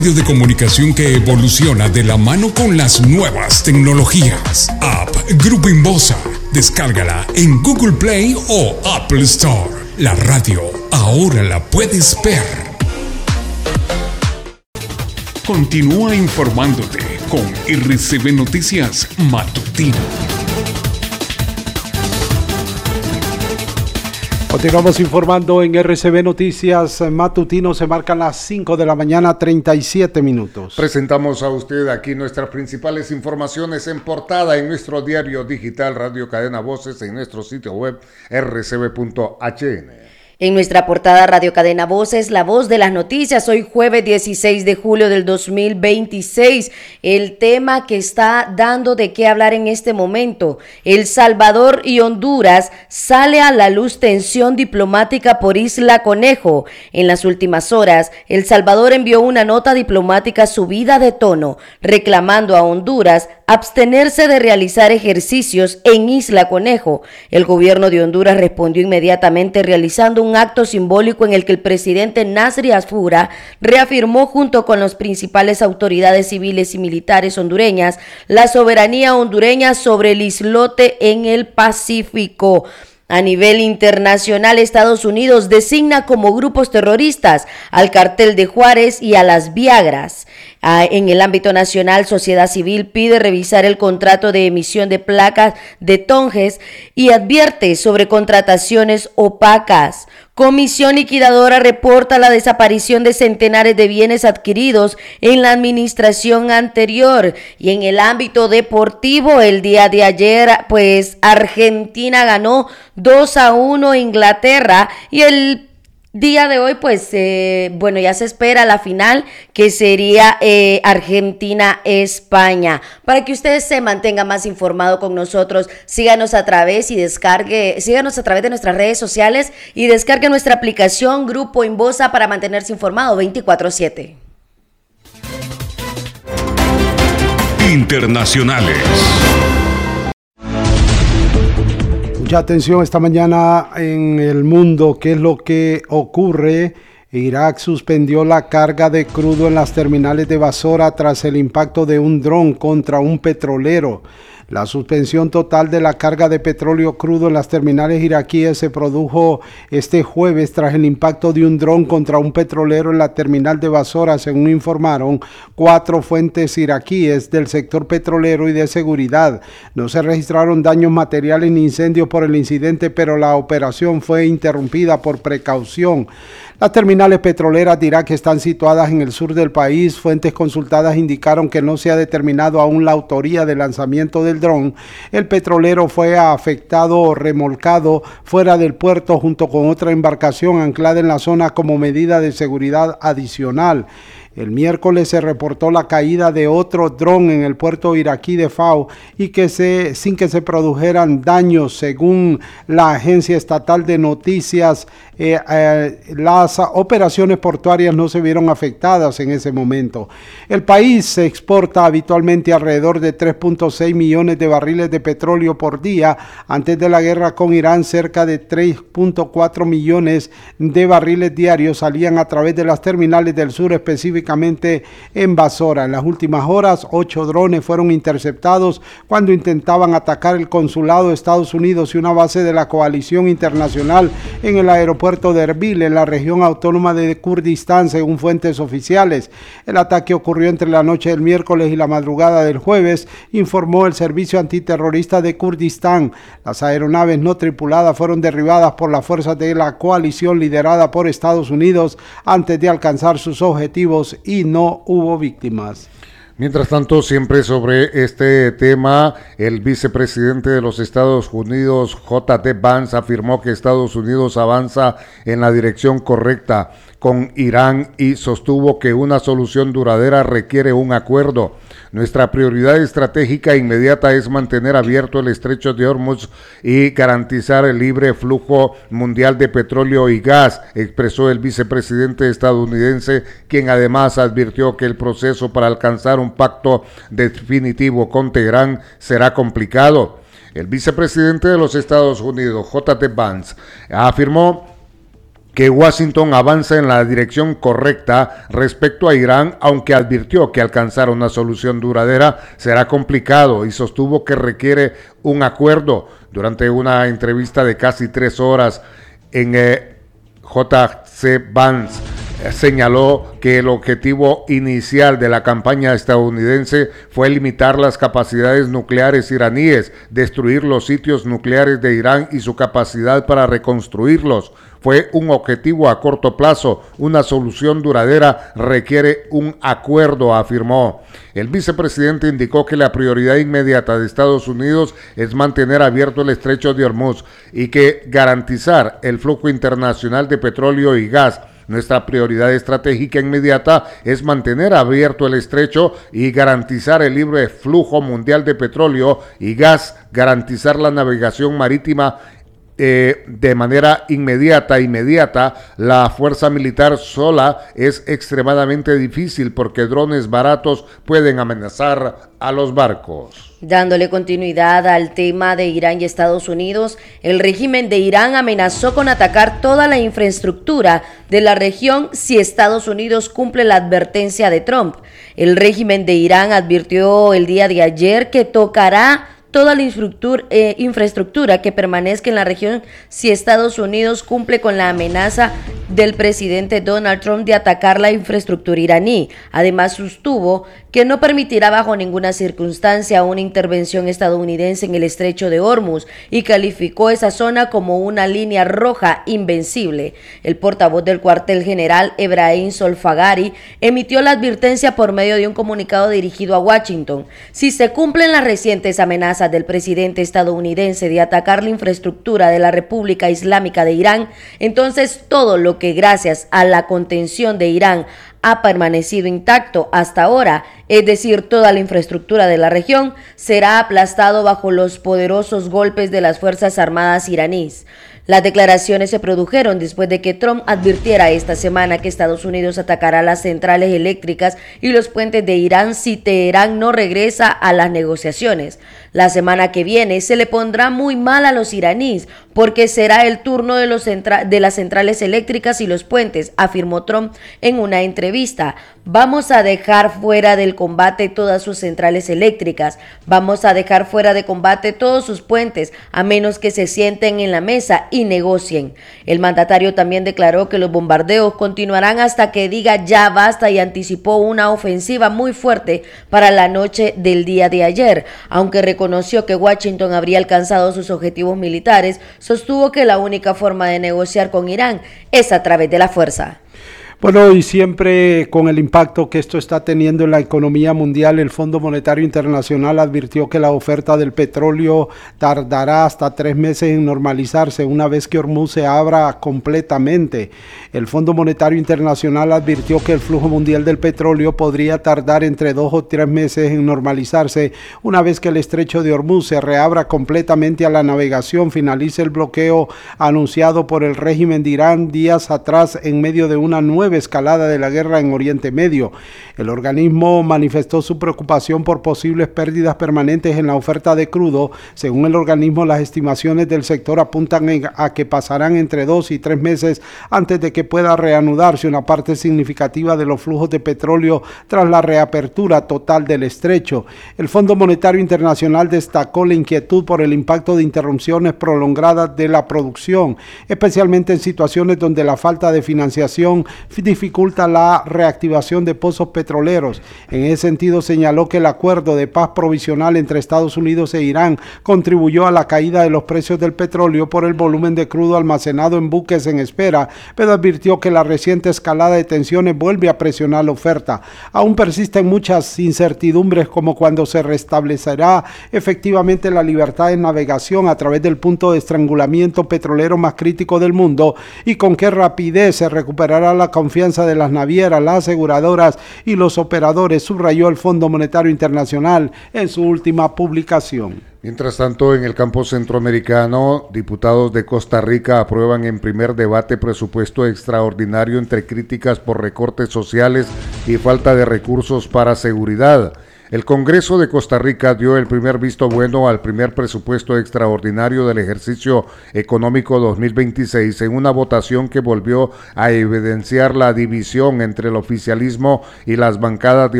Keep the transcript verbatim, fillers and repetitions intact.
Medio de comunicación que evoluciona de la mano con las nuevas tecnologías. App Grupo Inbosa. Descárgala en Google Play o Apple Store. La radio ahora la puedes ver. Continúa informándote con R C B Noticias Matutino. Continuamos informando en R C B Noticias Matutino. Se marcan las cinco de la mañana, treinta y siete minutos. Presentamos a usted aquí nuestras principales informaciones en portada en nuestro diario digital Radio Cadena Voces, en nuestro sitio web r c b punto h n. En nuestra portada Radio Cadena Voces, la voz de las noticias, hoy jueves dieciséis de julio del dos mil veintiséis. El tema que está dando de qué hablar en este momento: El Salvador y Honduras, sale a la luz tensión diplomática por Isla Conejo. En las últimas horas, El Salvador envió una nota diplomática subida de tono, reclamando a Honduras abstenerse de realizar ejercicios en Isla Conejo. El gobierno de Honduras respondió inmediatamente realizando un acto simbólico en el que el presidente Nasri Asfura reafirmó junto con las principales autoridades civiles y militares hondureñas la soberanía hondureña sobre el islote en el Pacífico. A nivel internacional, Estados Unidos designa como grupos terroristas al Cartel de Juárez y a las Viagras. Ah, en el ámbito nacional, sociedad civil pide revisar el contrato de emisión de placas de tonjes y advierte sobre contrataciones opacas. Comisión liquidadora reporta la desaparición de centenares de bienes adquiridos en la administración anterior. Y en el ámbito deportivo, el día de ayer, pues Argentina ganó dos a uno a Inglaterra, y el día de hoy, pues, eh, bueno, ya se espera la final, que sería eh, Argentina-España. Para que ustedes se mantengan más informados con nosotros, síganos a través y descargue, síganos a través de nuestras redes sociales y descargue nuestra aplicación Grupo Inbosa para mantenerse informado veinticuatro siete. Internacionales. Mucha atención esta mañana en el mundo. ¿Qué es lo que ocurre? Irak suspendió la carga de crudo en las terminales de Basora tras el impacto de un dron contra un petrolero. La suspensión total de la carga de petróleo crudo en las terminales iraquíes se produjo este jueves tras el impacto de un dron contra un petrolero en la terminal de Basora, según informaron cuatro fuentes iraquíes del sector petrolero y de seguridad. No se registraron daños materiales ni incendios por el incidente, pero la operación fue interrumpida por precaución. Las terminales petroleras de Irak están situadas en el sur del país. Fuentes consultadas indicaron que no se ha determinado aún la autoría del lanzamiento del dron. El petrolero fue afectado o remolcado fuera del puerto junto con otra embarcación anclada en la zona como medida de seguridad adicional. El miércoles se reportó la caída de otro dron en el puerto iraquí de Fao y que se, sin que se produjeran daños, según la agencia estatal de noticias. Eh, eh, las operaciones portuarias no se vieron afectadas en ese momento. El país se exporta habitualmente alrededor de tres punto seis millones de barriles de petróleo por día. Antes de la guerra con Irán, cerca de tres punto cuatro millones de barriles diarios salían a través de las terminales del sur, específicamente en Basora. En las últimas horas, ocho drones fueron interceptados cuando intentaban atacar el consulado de Estados Unidos y una base de la coalición internacional en el aeropuerto de Erbil, en la región autónoma de Kurdistán, según fuentes oficiales. El ataque ocurrió entre la noche del miércoles y la madrugada del jueves, informó el Servicio Antiterrorista de Kurdistán. Las aeronaves no tripuladas fueron derribadas por las fuerzas de la coalición liderada por Estados Unidos antes de alcanzar sus objetivos y no hubo víctimas. Mientras tanto, siempre sobre este tema, el vicepresidente de los Estados Unidos, J D Vance, afirmó que Estados Unidos avanza en la dirección correcta con Irán y sostuvo que una solución duradera requiere un acuerdo. Nuestra prioridad estratégica inmediata es mantener abierto el estrecho de Hormuz y garantizar el libre flujo mundial de petróleo y gas, expresó el vicepresidente estadounidense, quien además advirtió que el proceso para alcanzar un pacto definitivo con Teherán será complicado. El vicepresidente de los Estados Unidos, J D Vance, afirmó que Washington avanza en la dirección correcta respecto a Irán, aunque advirtió que alcanzar una solución duradera será complicado y sostuvo que requiere un acuerdo. Durante una entrevista de casi tres horas en eh, J C Vance, señaló que el objetivo inicial de la campaña estadounidense fue limitar las capacidades nucleares iraníes, destruir los sitios nucleares de Irán y su capacidad para reconstruirlos. Fue un objetivo a corto plazo. Una solución duradera requiere un acuerdo, afirmó. El vicepresidente indicó que la prioridad inmediata de Estados Unidos es mantener abierto el estrecho de Hormuz y que garantizar el flujo internacional de petróleo y gas. Nuestra prioridad estratégica inmediata es mantener abierto el estrecho y garantizar el libre flujo mundial de petróleo y gas, garantizar la navegación marítima Eh, de manera inmediata, inmediata. La fuerza militar sola es extremadamente difícil porque drones baratos pueden amenazar a los barcos. Dándole continuidad al tema de Irán y Estados Unidos, el régimen de Irán amenazó con atacar toda la infraestructura de la región si Estados Unidos cumple la advertencia de Trump. El régimen de Irán advirtió el día de ayer que tocará toda la infraestructura, eh, infraestructura que permanezca en la región si Estados Unidos cumple con la amenaza del presidente Donald Trump de atacar la infraestructura iraní. Además, sostuvo que no permitirá bajo ninguna circunstancia una intervención estadounidense en el estrecho de Hormuz y calificó esa zona como una línea roja invencible. El portavoz del cuartel general, Ebrahim Solfagari, emitió la advertencia por medio de un comunicado dirigido a Washington. Si se cumplen las recientes amenazas del presidente estadounidense de atacar la infraestructura de la República Islámica de Irán, entonces todo lo que gracias a la contención de Irán ha permanecido intacto hasta ahora, es decir, toda la infraestructura de la región, será aplastado bajo los poderosos golpes de las Fuerzas Armadas iraníes. Las declaraciones se produjeron después de que Trump advirtiera esta semana que Estados Unidos atacará las centrales eléctricas y los puentes de Irán si Teherán no regresa a las negociaciones. La semana que viene se le pondrá muy mal a los iraníes porque será el turno de, los centra- de las centrales eléctricas y los puentes, afirmó Trump en una entrevista. Vamos a dejar fuera del combate todas sus centrales eléctricas, vamos a dejar fuera de combate todos sus puentes, a menos que se sienten en la mesa y negocien. El mandatario también declaró que los bombardeos continuarán hasta que diga ya basta y anticipó una ofensiva muy fuerte para la noche del día de ayer. Aunque reconoció que Washington habría alcanzado sus objetivos militares, sostuvo que la única forma de negociar con Irán es a través de la fuerza. Bueno, y siempre con el impacto que esto está teniendo en la economía mundial, el Fondo Monetario Internacional advirtió que la oferta del petróleo tardará hasta tres meses en normalizarse una vez que Hormuz se abra completamente. El Fondo Monetario Internacional advirtió que el flujo mundial del petróleo podría tardar entre dos o tres meses en normalizarse una vez que el estrecho de Hormuz se reabra completamente a la navegación, finalice el bloqueo anunciado por el régimen de Irán días atrás en medio de una nueva escalada de la guerra en Oriente Medio. El organismo manifestó su preocupación por posibles pérdidas permanentes en la oferta de crudo. Según el organismo, las estimaciones del sector apuntan a que pasarán entre dos y tres meses antes de que pueda reanudarse una parte significativa de los flujos de petróleo tras la reapertura total del estrecho. El Fondo Monetario Internacional destacó la inquietud por el impacto de interrupciones prolongadas de la producción, especialmente en situaciones donde la falta de financiación dificulta la reactivación de pozos petroleros. En ese sentido, señaló que el acuerdo de paz provisional entre Estados Unidos e Irán contribuyó a la caída de los precios del petróleo por el volumen de crudo almacenado en buques en espera, pero advirtió que la reciente escalada de tensiones vuelve a presionar la oferta. Aún persisten muchas incertidumbres como cuando se restablecerá efectivamente la libertad de navegación a través del punto de estrangulamiento petrolero más crítico del mundo y con qué rapidez se recuperará la confianza de las navieras, las aseguradoras y los operadores, subrayó el Fondo Monetario Internacional en su última publicación. Mientras tanto, en el campo centroamericano, diputados de Costa Rica aprueban en primer debate presupuesto extraordinario entre críticas por recortes sociales y falta de recursos para seguridad. El Congreso de Costa Rica dio el primer visto bueno al primer presupuesto extraordinario del ejercicio económico dos mil veintiséis en una votación que volvió a evidenciar la división entre el oficialismo y las bancadas de